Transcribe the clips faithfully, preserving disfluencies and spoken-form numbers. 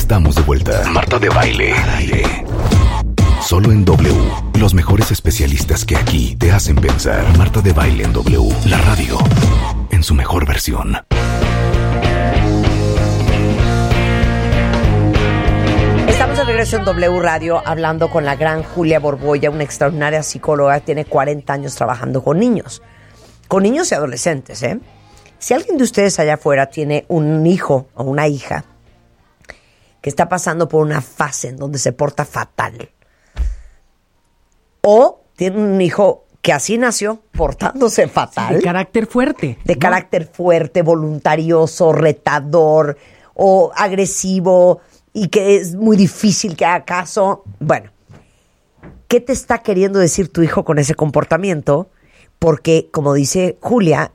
Estamos de vuelta. Marta de Baile. Al aire. Solo en W. Los mejores especialistas que aquí te hacen pensar. Marta de Baile en W. La radio en su mejor versión. Estamos de regreso en W Radio hablando con la gran Julia Borbolla, una extraordinaria psicóloga. Tiene cuarenta años trabajando con niños. Con niños y adolescentes, ¿eh? Si alguien de ustedes allá afuera tiene un hijo o una hija que está pasando por una fase en donde se porta fatal, o tiene un hijo que así nació, portándose fatal. De carácter fuerte. De ¿no? carácter fuerte, voluntarioso, retador o agresivo y que es muy difícil que haga caso. Bueno, ¿qué te está queriendo decir tu hijo con ese comportamiento? Porque, como dice Julia,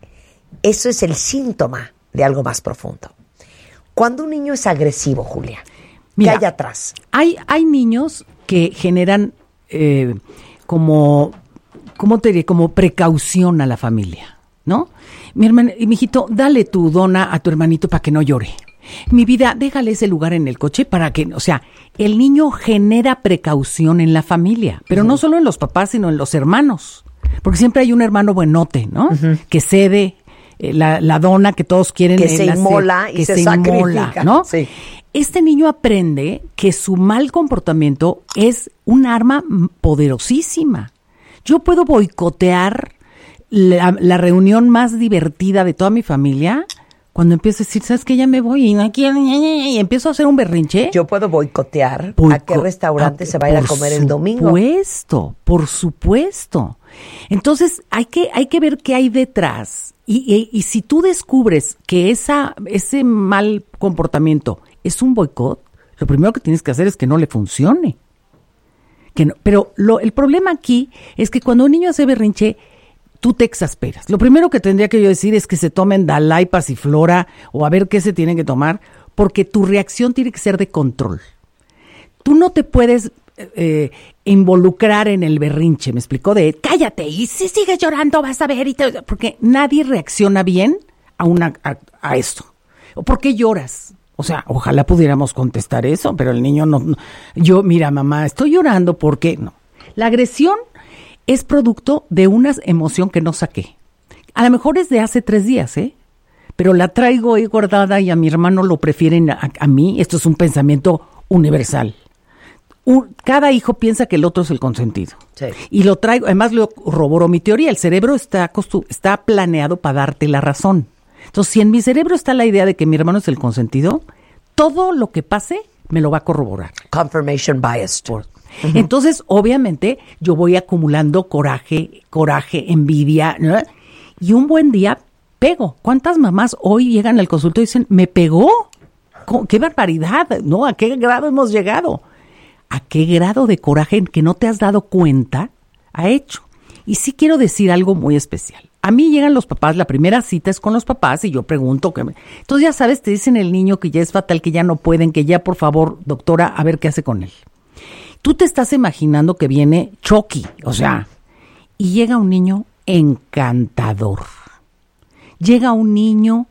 eso es el síntoma de algo más profundo. Cuando un niño es agresivo, Julia, Mira, ¿qué hay atrás? Hay, hay niños que generan eh, como, ¿cómo te diré? Como precaución a la familia, ¿no? Mi hermano, y mijito, dale tu dona a tu hermanito para que no llore. Mi vida, déjale ese lugar en el coche para que, o sea, el niño genera precaución en la familia, pero uh-huh. no solo en los papás, sino en los hermanos, porque siempre hay un hermano buenote, ¿no? Uh-huh. Que cede eh, la, la dona que todos quieren. Que se la, inmola y que se, se sacrifica, inmola, ¿no? Sí. Este niño aprende que su mal comportamiento es un arma poderosísima. Yo puedo boicotear la, la reunión más divertida de toda mi familia cuando empiezo a decir, ¿sabes qué? Ya me voy y no quiero, y empiezo a hacer un berrinche. Yo puedo boicotear Boico- a qué restaurante a, se va a ir a comer el domingo. Por supuesto, por supuesto. Entonces hay que, hay que ver qué hay detrás. Y, y, y si tú descubres que esa, ese mal comportamiento es un boicot, lo primero que tienes que hacer es que no le funcione. Que no, pero lo, el problema aquí es que cuando un niño hace berrinche, tú te exasperas. Lo primero que tendría que yo decir es que se tomen Dalai, Pasiflora o a ver qué se tienen que tomar, porque tu reacción tiene que ser de control. Tú no te puedes eh, involucrar en el berrinche, me explicó, de cállate y si sigues llorando vas a ver, y te, porque nadie reacciona bien a, una, a, a esto. ¿Por qué lloras? O sea, ojalá pudiéramos contestar eso, pero el niño no, no. Yo, mira, mamá, estoy llorando porque no. La agresión es producto de una emoción que no saqué. A lo mejor es de hace tres días, ¿eh? Pero la traigo ahí guardada y a mi hermano lo prefieren a, a mí. Esto es un pensamiento universal. Un, cada hijo piensa que el otro es el consentido. Sí. Y lo traigo, además lo corroboró mi teoría. El cerebro está, costu- está planeado para darte la razón. Entonces, si en mi cerebro está la idea de que mi hermano es el consentido, todo lo que pase me lo va a corroborar. Confirmation bias. Por, uh-huh. Entonces, obviamente, yo voy acumulando coraje, coraje, envidia, ¿no? Y un buen día pego. ¿Cuántas mamás hoy llegan al consultorio y dicen, me pegó? ¡Qué barbaridad! ¿No? ¿A qué grado hemos llegado? ¿A qué grado de coraje que no te has dado cuenta ha hecho? Y sí quiero decir algo muy especial. A mí llegan los papás, la primera cita es con los papás y yo pregunto. Que me... Entonces ya sabes, te dicen el niño que ya es fatal, que ya no pueden, que ya por favor, doctora, a ver qué hace con él. Tú te estás imaginando que viene Chucky, o sea, y llega un niño encantador. Llega un niño,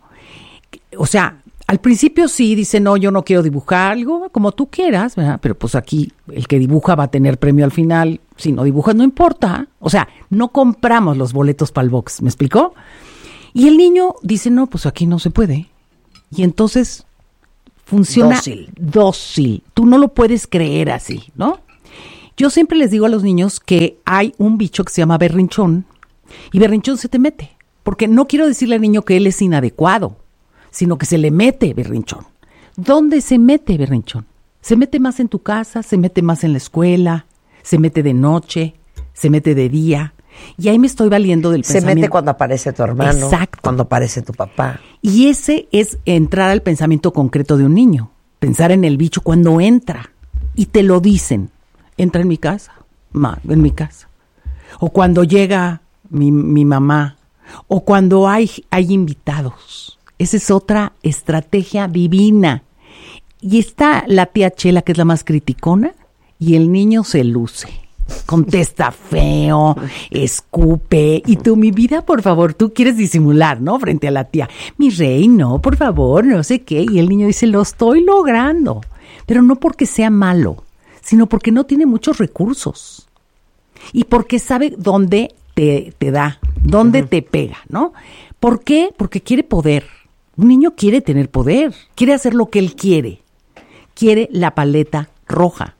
o sea, al principio sí dice, no, yo no quiero dibujar algo, como tú quieras, ¿verdad? Pero pues aquí el que dibuja va a tener premio al final, si no dibujas no importa. O sea, no compramos los boletos para el box, ¿me explicó? Y el niño dice, no, pues aquí no se puede. Y entonces funciona dócil. dócil. Tú no lo puedes creer así, ¿no? Yo siempre les digo a los niños que hay un bicho que se llama berrinchón, y berrinchón se te mete, porque no quiero decirle al niño que él es inadecuado, sino que se le mete berrinchón. ¿Dónde se mete berrinchón? Se mete más en tu casa, se mete más en la escuela, se mete de noche, se mete de día. Y ahí me estoy valiendo del se pensamiento. Se mete cuando aparece tu hermano, exacto, cuando aparece tu papá. Y ese es entrar al pensamiento concreto de un niño. Pensar en el bicho cuando entra. Y te lo dicen. Entra en mi casa, ma, en mi casa. O cuando llega mi, mi mamá. O cuando hay, hay invitados. Esa es otra estrategia divina. Y está la tía Chela, que es la más criticona, y el niño se luce. contesta feo, escupe, y tú, mi vida, por favor, tú quieres disimular, ¿no? Frente a la tía, mi rey, no, por favor, no sé qué, y el niño dice, lo estoy logrando, pero no porque sea malo, sino porque no tiene muchos recursos, y porque sabe dónde te, te da, dónde uh-huh. te pega, ¿no? ¿Por qué? Porque quiere poder. Un niño quiere tener poder, quiere hacer lo que él quiere, quiere la paleta roja.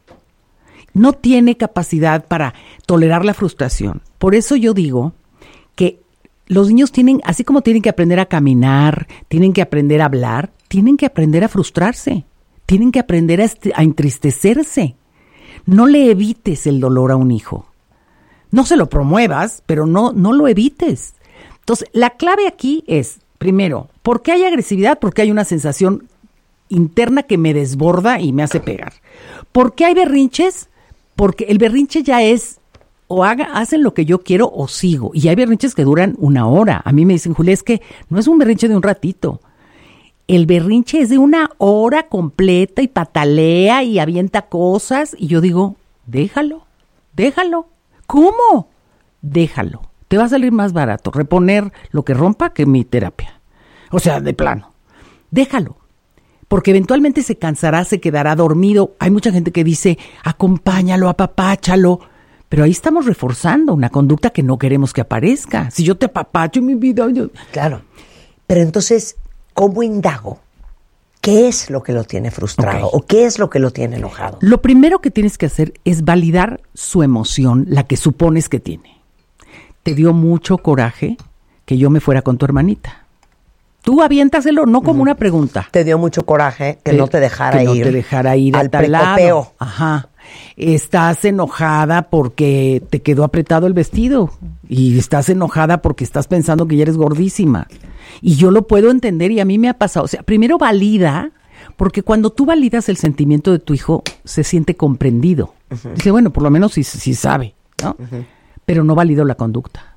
No tiene capacidad para tolerar la frustración. Por eso yo digo que los niños tienen, así como tienen que aprender a caminar, tienen que aprender a hablar, tienen que aprender a frustrarse, tienen que aprender a, est- a entristecerse. No le evites el dolor a un hijo. No se lo promuevas, pero no, no lo evites. Entonces, la clave aquí es, primero, ¿por qué hay agresividad? Porque hay una sensación interna que me desborda y me hace pegar. ¿Por qué hay berrinches? Porque el berrinche ya es, o haga, hacen lo que yo quiero o sigo. Y hay berrinches que duran una hora. A mí me dicen, Julia, es que no es un berrinche de un ratito. El berrinche es de una hora completa y patalea y avienta cosas. Y yo digo, déjalo, déjalo. ¿Cómo? Déjalo. Te va a salir más barato reponer lo que rompa que mi terapia. O sea, de plano. Déjalo. Porque eventualmente se cansará, se quedará dormido. Hay mucha gente que dice, acompáñalo, apapáchalo. Pero ahí estamos reforzando una conducta que no queremos que aparezca. Si yo te apapacho, mi vida... Yo... Claro. Pero entonces, ¿cómo indago? ¿Qué es lo que lo tiene frustrado? Okay. ¿O qué es lo que lo tiene enojado? Lo primero que tienes que hacer es validar su emoción, la que supones que tiene. Te dio mucho coraje que yo me fuera con tu hermanita. Tú aviéntaselo, no como uh-huh. una pregunta. Te dio mucho coraje que te, no te dejara que ir. Que no te dejara ir al precopeo. Ajá. Estás enojada porque te quedó apretado el vestido. Y estás enojada porque estás pensando que ya eres gordísima. Y yo lo puedo entender y a mí me ha pasado. O sea, primero valida, porque cuando tú validas el sentimiento de tu hijo, se siente comprendido. Uh-huh. Dice, bueno, por lo menos sí, sí sabe, ¿no? Uh-huh. Pero no valido la conducta.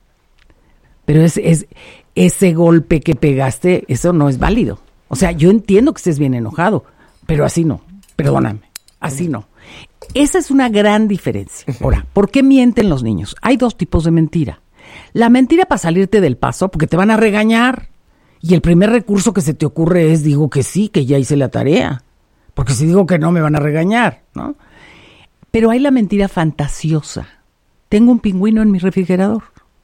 Pero es, es ese golpe que pegaste, eso no es válido. O sea, yo entiendo que estés bien enojado, pero así no, perdóname, así no. Esa es una gran diferencia. Ahora, ¿por qué mienten los niños? Hay dos tipos de mentira. La mentira para salirte del paso, porque te van a regañar. Y el primer recurso que se te ocurre es, digo que sí, que ya hice la tarea. Porque si digo que no, me van a regañar, ¿no? Pero hay la mentira fantasiosa. Tengo un pingüino en mi refrigerador.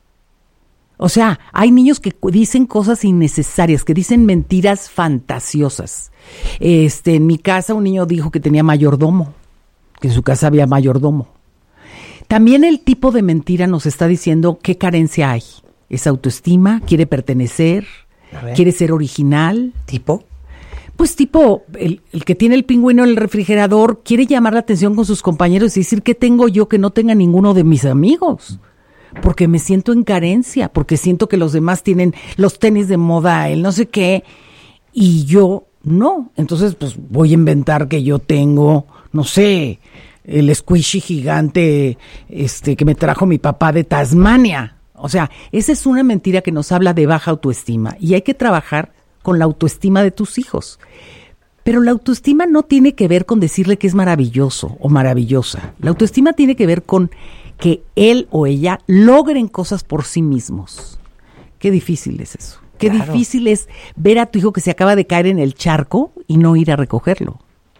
O sea, hay niños que dicen cosas innecesarias, que dicen mentiras fantasiosas. Este, en mi casa un niño dijo que tenía mayordomo, que en su casa había mayordomo. También el tipo de mentira nos está diciendo qué carencia hay. Es autoestima, quiere pertenecer, quiere ser original. ¿Tipo? Pues tipo, el, el que tiene el pingüino en el refrigerador quiere llamar la atención con sus compañeros y decir, ¿qué tengo yo que no tenga ninguno de mis amigos? Porque me siento en carencia, porque siento que los demás tienen los tenis de moda, el no sé qué, y yo no. Entonces, pues voy a inventar que yo tengo, no sé, el squishy gigante este que me trajo mi papá de Tasmania. O sea, esa es una mentira que nos habla de baja autoestima y hay que trabajar con la autoestima de tus hijos. Pero la autoestima no tiene que ver con decirle que es maravilloso o maravillosa. La autoestima tiene que ver con que él o ella logren cosas por sí mismos. Qué difícil es eso. Qué claro. difícil es ver a tu hijo que se acaba de caer en el charco y no ir a recogerlo.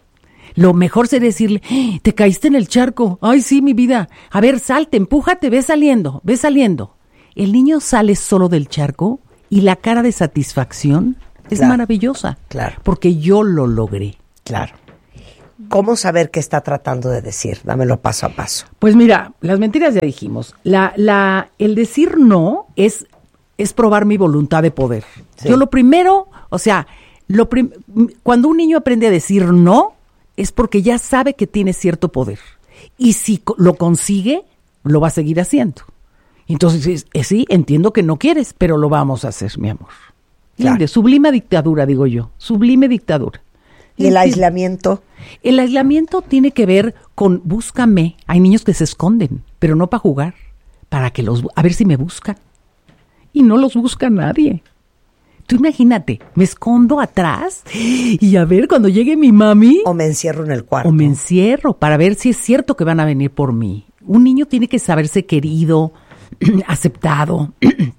Lo mejor sería decirle, ¡eh, te caíste en el charco! ¡Ay, sí, mi vida! A ver, salte, empújate, ve saliendo, ve saliendo. El niño sale solo del charco y la cara de satisfacción es claro. maravillosa. Claro. Porque yo lo logré. Claro. ¿Cómo saber qué está tratando de decir? Dámelo paso a paso. Pues mira, las mentiras ya dijimos. La, la, el decir no es, es probar mi voluntad de poder. Sí. Yo lo primero, o sea, lo prim- cuando un niño aprende a decir no, es porque ya sabe que tiene cierto poder. Y si co- lo consigue, lo va a seguir haciendo. Entonces, eh, sí, entiendo que no quieres, pero lo vamos a hacer, mi amor. Claro. Linde, sublime dictadura, digo yo. Sublime dictadura. ¿Y el aislamiento? El aislamiento tiene que ver con búscame. Hay niños que se esconden, pero no para jugar, para que los, a ver si me buscan. Y no los busca nadie. Tú imagínate, me escondo atrás y a ver cuando llegue mi mami. O me encierro en el cuarto. O me encierro para ver si es cierto que van a venir por mí. Un niño tiene que saberse querido, aceptado,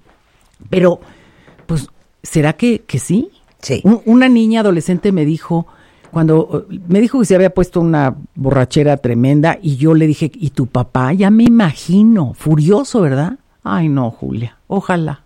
pero, pues, ¿será que, que sí? Sí. Un, una niña adolescente me dijo, cuando me dijo que se había puesto una borrachera tremenda, y yo le dije, ¿y tu papá? Ya me imagino, furioso, ¿verdad? Ay, no, Julia, ojalá.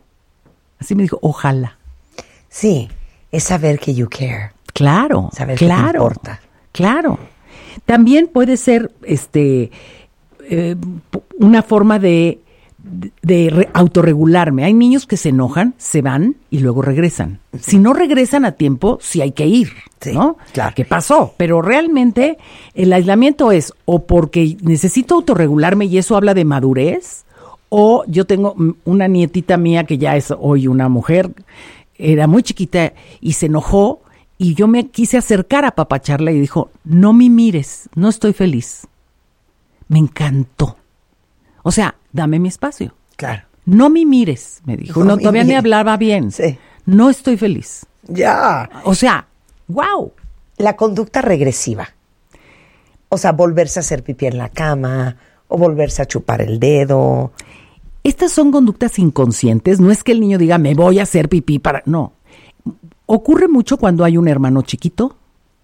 Así me dijo, ojalá. Sí, es saber que you care. Claro, Saber que claro, te importa. claro. También puede ser, este, eh, una forma de, de re- autorregularme. Hay niños que se enojan, se van y luego regresan. Si no regresan a tiempo, sí hay que ir, Sí, ¿no? claro. ¿Qué pasó? Pero realmente el aislamiento es o porque necesito autorregularme y eso habla de madurez, o yo tengo mm, una nietita mía que ya es hoy una mujer, era muy chiquita y se enojó y yo me quise acercar a apapacharla y dijo, no me mires, no estoy feliz. Me encantó. O sea, dame mi espacio. Claro. No me mires, me dijo. No No, me todavía ni mires. hablaba bien. Sí. No estoy feliz. Ya. O sea, wow. La conducta regresiva. O sea, volverse a hacer pipí en la cama o volverse a chupar el dedo. Estas son conductas inconscientes. No es que el niño diga, me voy a hacer pipí para... No. Ocurre mucho cuando hay un hermano chiquito.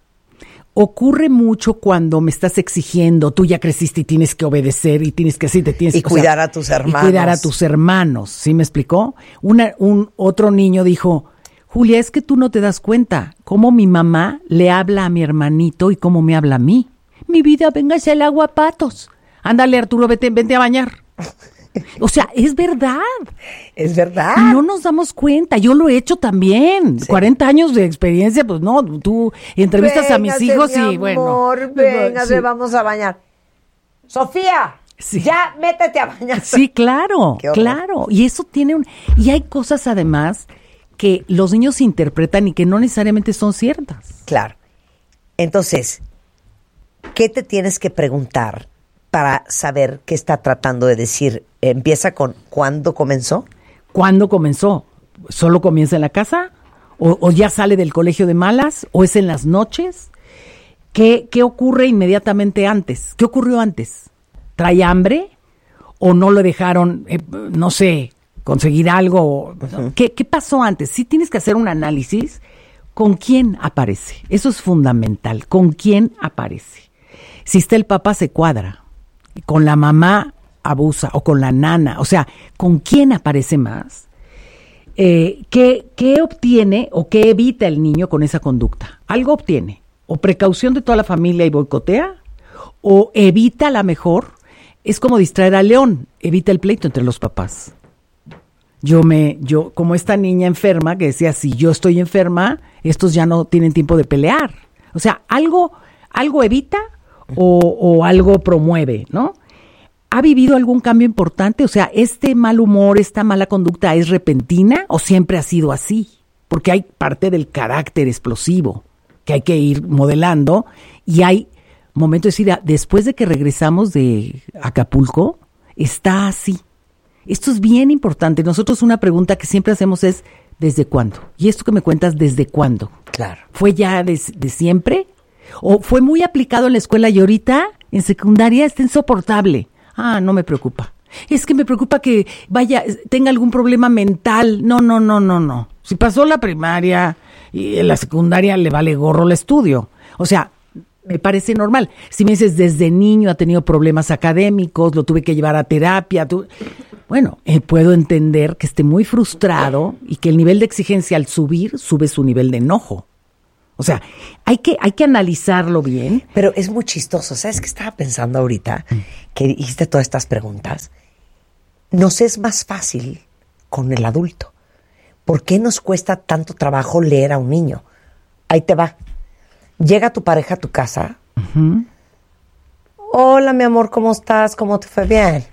Ocurre mucho cuando me estás exigiendo, tú ya creciste y tienes que obedecer y tienes que así, te tienes Y o cuidar a tus hermanos. Y cuidar a tus hermanos, ¿sí me explicó? Una, un otro niño dijo, Julia, es que tú no te das cuenta cómo mi mamá le habla a mi hermanito y cómo me habla a mí. Mi vida, véngase al agua, patos. Ándale, Arturo, vete, vente a bañar. O sea, es verdad. Es verdad. Y no nos damos cuenta, yo lo he hecho también. Sí. cuarenta años de experiencia, pues no, tú entrevistas a mis Véngase, hijos mi y bueno. amor, véngase, sí. vamos a bañar. Sofía, Sí. ya métete a bañar. Sí, claro, Qué horror. claro. Y eso tiene un... Y hay cosas además que los niños interpretan y que no necesariamente son ciertas. Claro. Entonces, ¿qué te tienes que preguntar para saber qué está tratando de decir? Empieza con ¿cuándo comenzó? ¿Cuándo comenzó? ¿Solo comienza en la casa? ¿O, o ya sale del colegio de malas? ¿O es en las noches? ¿Qué, qué ocurre inmediatamente antes? ¿Qué ocurrió antes? ¿Trae hambre? ¿O no lo dejaron, eh, no sé, conseguir algo? Uh-huh. ¿Qué, ¿Qué pasó antes? Sí tienes que hacer un análisis. ¿Con quién aparece? Eso es fundamental. ¿Con quién aparece? Si está el papá, se cuadra. Con la mamá abusa, o con la nana, o sea, ¿con quién aparece más? Eh, ¿qué, ¿Qué obtiene o qué evita el niño con esa conducta? Algo obtiene, o precaución de toda la familia y boicotea, o evita la mejor, es como distraer al león, evita el pleito entre los papás. Yo me, yo, como esta niña enferma que decía, si yo estoy enferma, estos ya no tienen tiempo de pelear. O sea, algo, algo evita o, o algo promueve, ¿no? ¿Ha vivido algún cambio importante? O sea, ¿este mal humor, esta mala conducta es repentina o siempre ha sido así? Porque hay parte del carácter explosivo que hay que ir modelando y hay momentos de decir, después de que regresamos de Acapulco, está así. Esto es bien importante. Nosotros una pregunta que siempre hacemos es, ¿desde cuándo? Y esto que me cuentas, ¿desde cuándo? Claro. ¿Fue ya de, de siempre? ¿O fue muy aplicado en la escuela y ahorita en secundaria está insoportable? Ah, no me preocupa. Es que me preocupa que vaya, tenga algún problema mental. No, no, no, no, no. Si pasó la primaria y en la secundaria le vale gorro el estudio. O sea, me parece normal. Si me dices desde niño ha tenido problemas académicos, lo tuve que llevar a terapia. Tu... Bueno, eh, puedo entender que esté muy frustrado y que el nivel de exigencia al subir, sube su nivel de enojo. O sea, hay que, hay que analizarlo bien. Pero es muy chistoso. ¿Sabes qué estaba pensando ahorita? Que hiciste todas estas preguntas. Nos es más fácil con el adulto. ¿Por qué nos cuesta tanto trabajo leer a un niño? Ahí te va. Llega tu pareja a tu casa. Uh-huh. Hola, mi amor, ¿cómo estás? ¿Cómo te fue? Bien.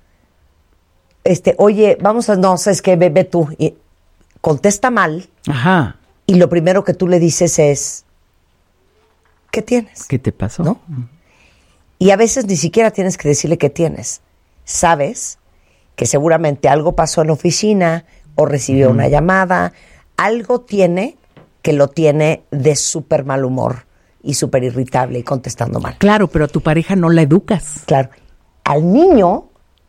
Este, oye, vamos a... No, sabes qué, ve, ve tú. Y contesta mal. Ajá. Y lo primero que tú le dices es, ¿qué tienes? ¿Qué te pasó? ¿No? Y a veces ni siquiera tienes que decirle qué tienes. Sabes que seguramente algo pasó en la oficina o recibió uh-huh. una llamada. Algo tiene que lo tiene de súper mal humor y súper irritable y contestando mal. Claro, pero a tu pareja no la educas. Claro. al niño,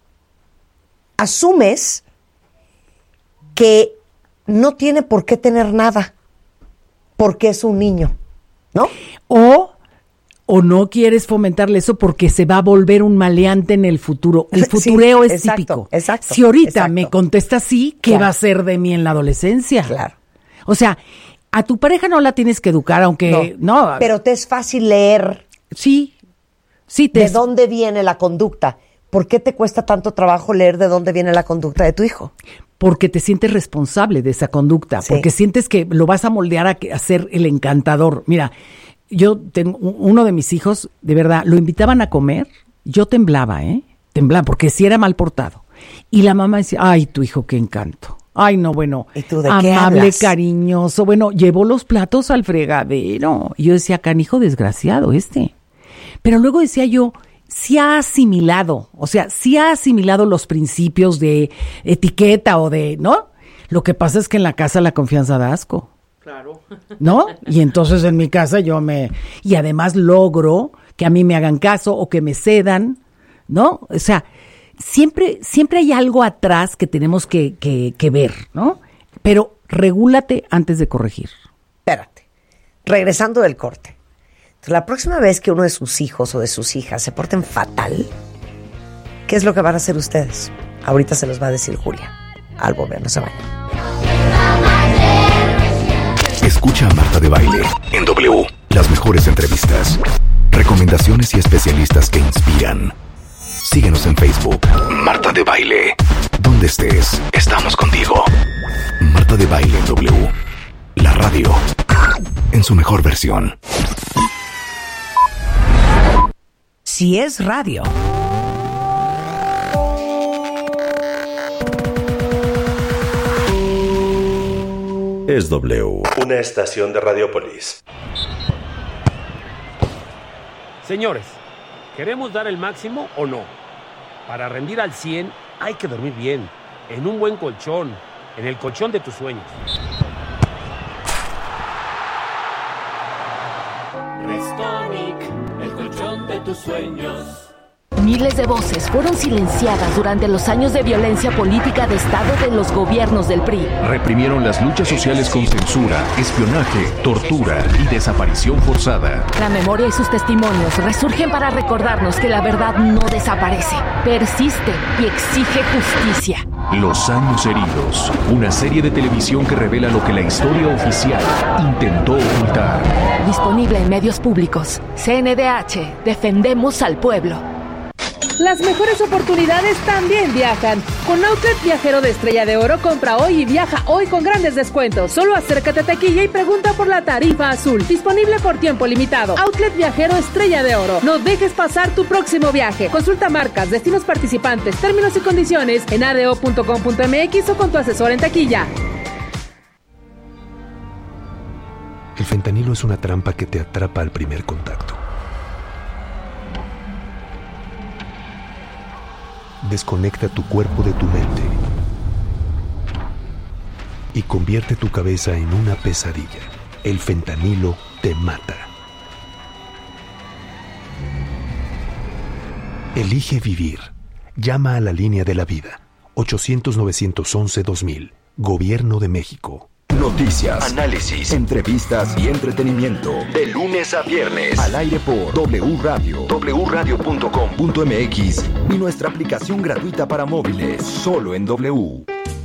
asumes que no tiene por qué tener nada, porque es un niño, ¿no? O, o no quieres fomentarle eso porque se va a volver un maleante en el futuro. El futureo sí, es exacto, típico. Exacto. Si ahorita exacto. me contesta así, ¿qué Claro. va a ser de mí en la adolescencia? Claro. O sea, a tu pareja no la tienes que educar, aunque no. no pero te es fácil leer sí, sí te de es- dónde viene la conducta. ¿Por qué te cuesta tanto trabajo leer de dónde viene la conducta de tu hijo? porque te sientes responsable de esa conducta, Sí. porque sientes que lo vas a moldear a, que- a ser el encantador. Mira, yo tengo uno de mis hijos, de verdad, lo invitaban a comer, yo temblaba, ¿eh? Temblaba, porque sí era mal portado. Y la mamá decía, ay, tu hijo, qué encanto. Ay, no, bueno, ¿Y tú de qué amable, hablas? cariñoso. Bueno, llevó los platos al fregadero. Y yo decía, canijo desgraciado este. Pero luego decía yo, sí ha asimilado, o sea, sí ha asimilado los principios de etiqueta o de, ¿no? Lo que pasa es que en la casa la confianza da asco. Claro. ¿No? Y entonces en mi casa yo me... Y además logro que a mí me hagan caso o que me cedan, ¿no? O sea, siempre, siempre hay algo atrás que tenemos que, que, que ver, ¿no? Pero regúlate antes de corregir. Espérate, regresando del corte. Entonces, la próxima vez que uno de sus hijos o de sus hijas se porten fatal, ¿qué es lo que van a hacer ustedes? Ahorita se los va a decir Julia. Al volver, no se vayan. Escucha a Marta de Baile en W. Las mejores entrevistas, recomendaciones y especialistas que inspiran. Síguenos en Facebook. Marta de Baile. Donde estés, estamos contigo. Marta de Baile en W. La radio en su mejor versión. Si es radio. Es W. Una estación de Radiopolis. Señores, ¿queremos dar el máximo o no? Para rendir al cien hay que dormir bien, en un buen colchón, en el colchón de tus sueños. Restonic, el colchón de tus sueños. Miles de voces fueron silenciadas durante los años de violencia política de Estado de los gobiernos del P R I. Reprimieron las luchas sociales con censura, espionaje, tortura y desaparición forzada. La memoria y sus testimonios resurgen para recordarnos que la verdad no desaparece, persiste y exige justicia. Los años heridos, una serie de televisión que revela lo que la historia oficial intentó ocultar. Disponible en medios públicos. C N D H, defendemos al pueblo. Las mejores oportunidades también viajan. Con Outlet Viajero de Estrella de Oro, compra hoy y viaja hoy con grandes descuentos. Solo acércate a taquilla y pregunta por la tarifa azul. Disponible por tiempo limitado. Outlet Viajero Estrella de Oro. No dejes pasar tu próximo viaje. Consulta marcas, destinos participantes, términos y condiciones en a d o punto com punto m x o con tu asesor en taquilla. El fentanilo es una trampa que te atrapa al primer contacto. Desconecta tu cuerpo de tu mente y convierte tu cabeza en una pesadilla. El fentanilo te mata. Elige vivir. Llama a la línea de la vida. ochocientos, novecientos once, dos mil. Gobierno de México. Noticias, análisis, entrevistas y entretenimiento. De lunes a viernes. Al aire por W Radio, w radio punto com punto m x y nuestra aplicación gratuita para móviles. Solo en W.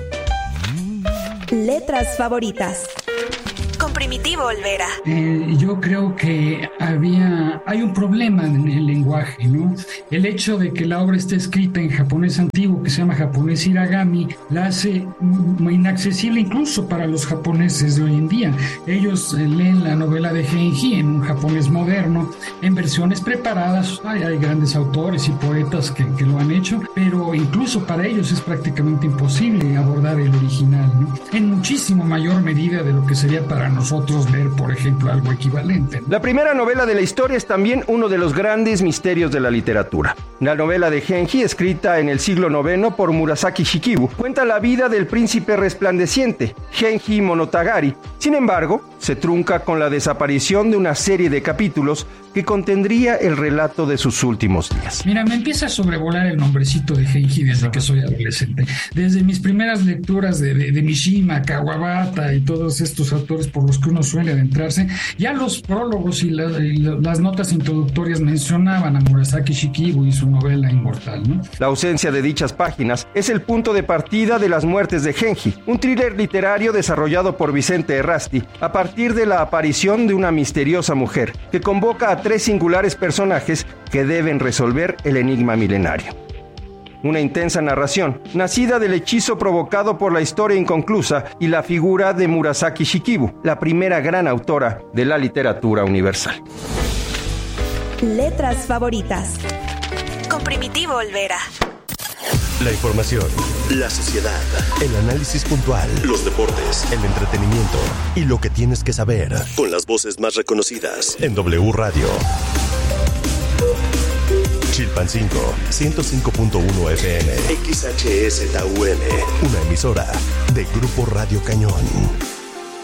Letras favoritas. Con Primitivo Olvera. Eh, yo creo que había, hay un problema en el lenguaje, ¿no? El hecho de que la obra esté escrita en japonés antiguo, que se llama japonés hiragami, la hace mm, inaccesible incluso para los japoneses de hoy en día. Ellos eh, leen la novela de Genji en un japonés moderno, en versiones preparadas. Hay, hay grandes autores y poetas que, que lo han hecho, pero incluso para ellos es prácticamente imposible abordar el original, ¿no? En muchísimo mayor medida de lo que sería para nosotros ver, por ejemplo, algo equivalente. La primera novela de la historia es también uno de los grandes misterios de la literatura. La novela de Genji, escrita en el siglo noveno por Murasaki Shikibu, cuenta la vida del príncipe resplandeciente, Genji Monotagari. Sin embargo, se trunca con la desaparición de una serie de capítulos que contendría el relato de sus últimos días. Mira, me empieza a sobrevolar el nombrecito de Genji desde que soy adolescente. Desde mis primeras lecturas de, de, de Mishima, Kawabata y todos estos autores por los que uno suele adentrarse, ya los prólogos y, la, y la, las notas introductorias mencionaban a Murasaki Shikibu y su novela Inmortal, ¿no? La ausencia de dichas páginas es el punto de partida de Las muertes de Genji, un thriller literario desarrollado por Vicente Errasti a partir de la aparición de una misteriosa mujer que convoca a tres singulares personajes que deben resolver el enigma milenario. Una intensa narración, nacida del hechizo provocado por la historia inconclusa y la figura de Murasaki Shikibu, la primera gran autora de la literatura universal. Letras favoritas. Con Primitivo Olvera. La información, la sociedad, el análisis puntual, los deportes, el entretenimiento y lo que tienes que saber. Con las voces más reconocidas en W Radio. Chilpancingo, ciento cinco punto uno F M. X H S T U M. Una emisora de Grupo Radio Cañón.